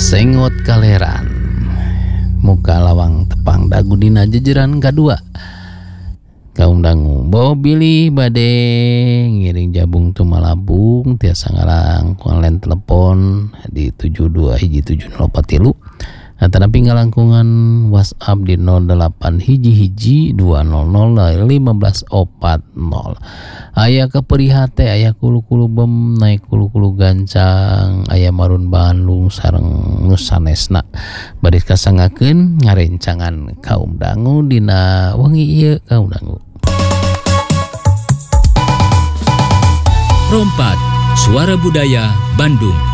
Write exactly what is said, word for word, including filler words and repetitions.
Sengot kaleran muka lawang tepang dagu dina jejeran kadua. Kaum dangu bawa bilih bade ngiring jabung tumalabung tiasa ngalang kualen telepon di tujuh dua hiji tujuh nol empat tilu atau ngalangkungan WhatsApp di nol delapan hiji hiji dua nol nol lima belas empat nol. Aya keperihate aya kulu-kulu bem naik kulu-kulu gancang aya marun Bandung sareng nusanesna bari kasangakeun ngarencangan kaum dangu dina wengi ieu kaum dangu. Rompat, Suara Budaya Bandung.